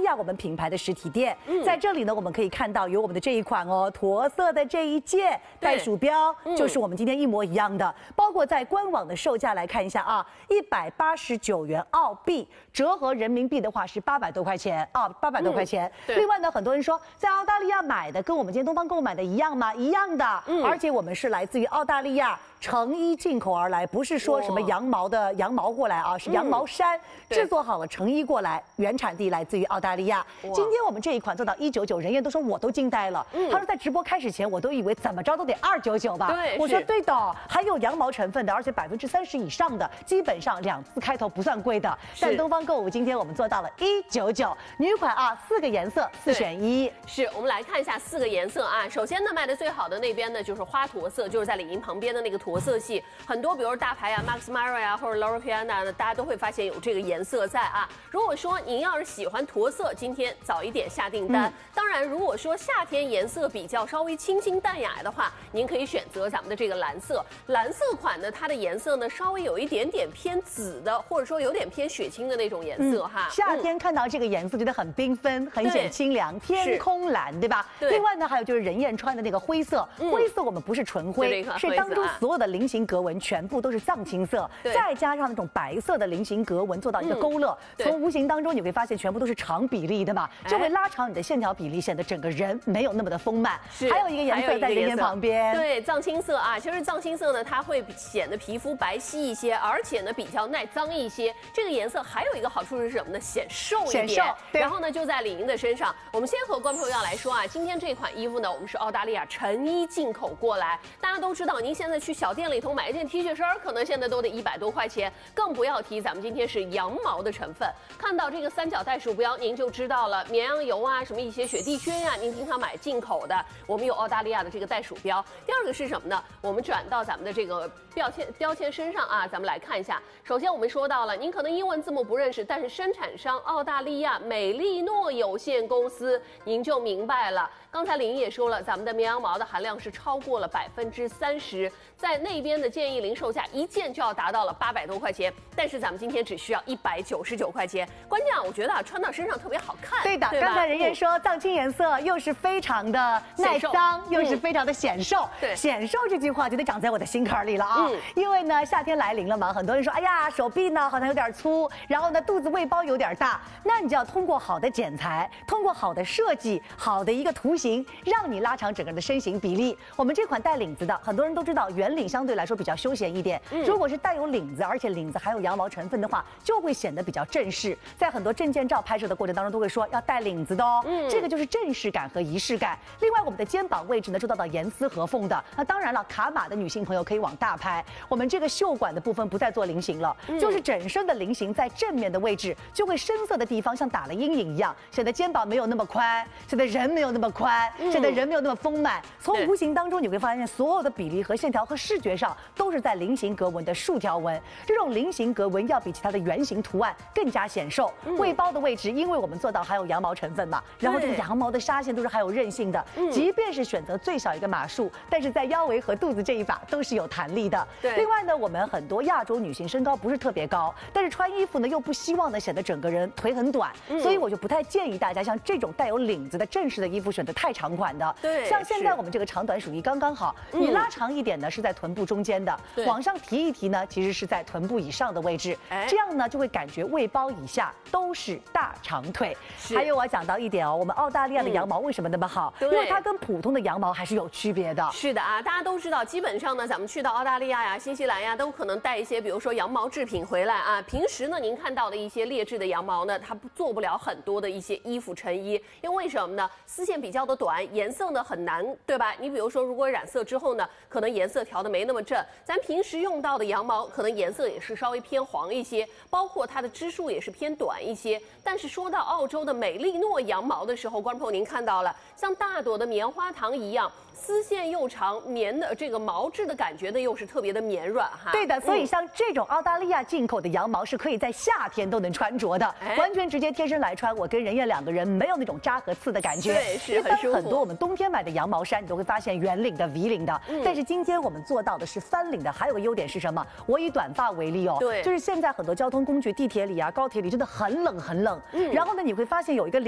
亚我们品牌的实体店。在这里呢，我们可以看到有我们的这一款哦，驼色的这一件袋鼠标，就是我们今天一模一样的。包括在官网的售价来看一下啊，189元澳币，折合人民币的话是800多块钱啊，800多块钱。另外呢，很多人说在澳大利亚买的跟我们今天东方购买的一样吗？一样的，而且我们是来自于澳大利亚。成衣进口而来，不是说什么羊毛过来啊，是羊毛衫制作好了成衣过来，原产地来自于澳大利亚。今天我们这一款做到199，人家都说我都惊呆了。他说在直播开始前，我都以为怎么着都得299吧。我说对的，还有羊毛成分的，而且30%以上的，基本上2字开头不算贵的。但东方购物今天我们做到了199，女款啊，4个颜色，4选1。 是我们来看一下4个颜色啊。首先呢，卖的最好的那边呢就是花驼色，就是在李宁旁边的那个驼色系，很多比如大牌啊 ，Max Mara 呀，或者 Loro Piana 呢，大家都会发现有这个颜色在啊。如果说您要是喜欢驼色，今天早一点下订单。当然，如果说夏天颜色比较稍微清新淡雅的话，您可以选择咱们的这个蓝色。蓝色款呢，它的颜色呢稍微有一点点偏紫的，或者说有点偏血青的那种颜色哈。 夏天看到这个颜色觉得很缤纷，很显清凉，天空蓝，对吧？另外呢，还有就是任燕穿的那个灰色，灰色我们不是纯灰，是当中所有的菱形格纹全部都是藏青色，再加上那种白色的菱形格纹做到一个勾勒，从无形当中你会发现全部都是长比例的嘛，就会拉长你的线条比例，显得整个人没有那么的丰满。还有一个颜色在人眼旁边， 对，藏青色啊，其实藏青色呢，它会显得皮肤白皙一些，而且呢比较耐脏一些。这个颜色还有一个好处是什么呢？显瘦一点。然后呢就在李宁的身上，我们先和观众朋友来说啊，今天这款衣服呢，我们是澳大利亚成衣进口过来，大家都知道，您现在去小店里头买一件 T 恤衫，可能现在都得100多块钱，更不要提咱们今天是羊毛的成分。看到这个3角袋鼠标，您就知道了，绵羊油啊，什么一些雪地靴呀，您经常买进口的，我们有澳大利亚的这个袋鼠标。第二个是什么呢？我们转到咱们的这个标签身上啊，咱们来看一下。首先我们说到了，您可能英文字母不认识，但是生产商澳大利亚美利诺有限公司，您就明白了。刚才林也说了，咱们的绵羊毛的含量是超过了30%，在那边的建议零售价一件就要达到了800多块钱，但是咱们今天只需要199块钱。关键啊，我觉得啊，穿到身上特别好看。 对的，刚才人家说藏青颜色又是非常的耐脏，又是非常的显瘦。对，显瘦这句话就得长在我的心坎里了啊。因为呢，夏天来临了嘛，很多人说，哎呀，手臂呢好像有点粗，然后呢肚子胃包有点大，那你就要通过好的剪裁，通过好的设计，好的一个图形，让你拉长整个人的身形比例。我们这款带领子的，很多人都知道圆领相对来说比较休闲一点，如果是带有领子，而且领子还有羊毛成分的话，就会显得比较正式。在很多证件照拍摄的过程当中都会说要带领子的哦，这个就是正式感和仪式感。另外我们的肩膀位置呢做到了严丝合缝的，那当然了，卡码的女性朋友可以往大拍。我们这个袖管的部分不再做菱形了，就是整身的菱形在正面的位置，就会深色的地方像打了阴影一样，显得肩膀没有那么宽，显得人没有那么宽，显得人没有那么丰满。从无形当中你会发现所有的比例和线条和视觉上都是在菱形格纹的竖条纹，这种菱形格纹要比其他的圆形图案更加显瘦。胃包的位置，因为我们做到还有羊毛成分嘛，然后这个羊毛的纱线都是还有韧性的，即便是选择最小一个码数，但是在腰围和肚子这一把都是有弹力的。另外呢，我们很多亚洲女性身高不是特别高，但是穿衣服呢又不希望呢显得整个人腿很短，所以我就不太建议大家像这种带有领子的正式的衣服选择太长款的。像现在我们这个长短属于刚刚好，你拉长一点呢是在臀部中间的，往上提一提呢其实是在臀部以上的位置，这样呢就会感觉胃包以下都是大长腿。还有我要讲到一点哦，我们澳大利亚的羊毛为什么那么好？因为它跟普通的羊毛还是有区别的。 是的啊，大家都知道，基本上呢，咱们去到澳大利亚呀、新西兰呀，都可能带一些，比如说羊毛制品回来啊。平时呢，您看到的一些劣质的羊毛呢，它做不了很多的一些衣服成衣，因为什么呢？丝线比较的短，颜色呢很难，对吧？你比如说，如果染色之后呢，可能颜色调的没那么正。咱平时用到的羊毛，可能颜色也是稍微偏黄一些，包括它的支数也是偏短一些。但是说到澳洲的美利诺羊毛的时候，观众朋友您看到了，像大朵的棉花糖一样，丝线又长，棉的这个毛质的感觉呢又是特别的绵软哈。 对的，所以像这种澳大利亚进口的羊毛是可以在夏天都能穿着的，完全直接贴身来穿。我跟任燕2个人没有那种扎和刺的感觉， 对，是很舒服。 很多我们冬天买的羊毛衫，你都会发现圆领的、V 领的，但是今天我们做到的是翻领的。还有个优点是什么？我以短发为例哦，对，就是现在很多交通工具，地铁里啊、高铁里真的很冷很冷，然后呢，你会发现有一个